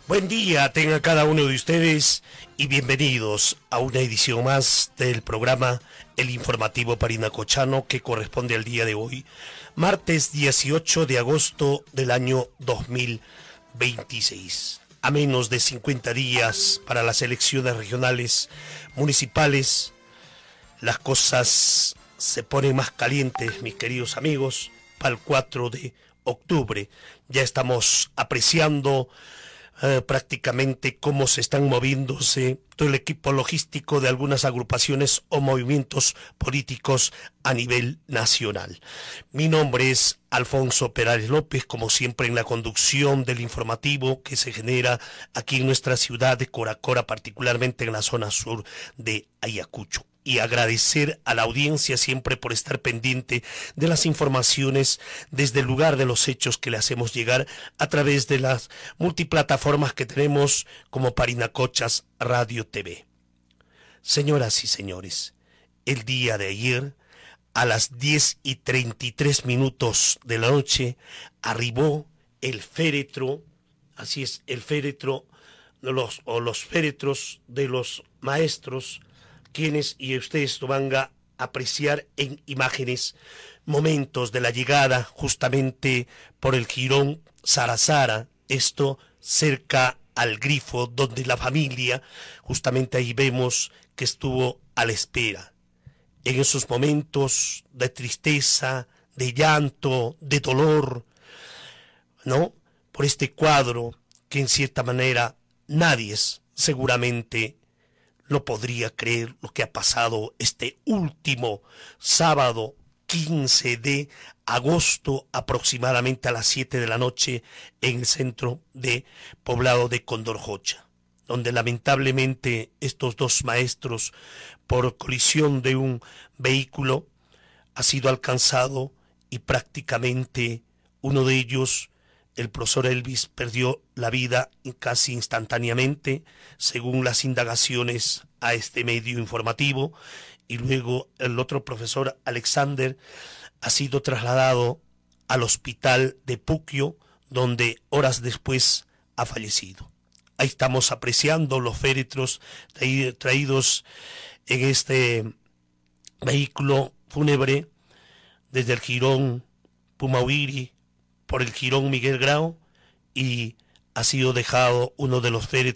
Buen día tenga cada uno de ustedes y bienvenidos a una edición más del programa El Informativo Parinacochano, que corresponde al día de hoy, martes 18 de agosto del año 2026. A menos de 50 días para las elecciones regionales municipales, las cosas se ponen más calientes, mis queridos amigos, para el 4 de octubre. Ya estamos apreciando prácticamente cómo se están moviéndose todo el equipo logístico de algunas agrupaciones o movimientos políticos a nivel nacional. Mi nombre es Alfonso Perales López, como siempre en la conducción del informativo que se genera aquí en nuestra ciudad de Coracora, particularmente en la zona sur de Ayacucho. Y agradecer a la audiencia siempre por estar pendiente de las informaciones desde el lugar de los hechos que le hacemos llegar a través de las multiplataformas que tenemos como Parinacochas Radio TV. Señoras y señores, el día de ayer, a las 10:33 de la noche, arribó el féretro, así es, el féretro de los féretros de los maestros, quienes, y ustedes lo van a apreciar en imágenes, momentos de la llegada justamente por el jirón Sarazara, esto cerca al grifo donde la familia, justamente ahí vemos que estuvo a la espera. En esos momentos de tristeza, de llanto, de dolor, ¿no? Por este cuadro que en cierta manera nadie seguramente no podría creer lo que ha pasado este último sábado 15 de agosto, aproximadamente a las 7 de la noche, en el centro de poblado de Condorjocha, donde lamentablemente estos dos maestros, por colisión de un vehículo, ha sido alcanzado y prácticamente uno de ellos, el profesor Elvis, perdió la vida casi instantáneamente, según las indagaciones a este medio informativo, y luego el otro profesor, Alexander, ha sido trasladado al hospital de Puquio, donde horas después ha fallecido. Ahí estamos apreciando los féretros traídos en este vehículo fúnebre desde el jirón Pumauiri por el jirón Miguel Grau, y ha sido dejado uno de los féretros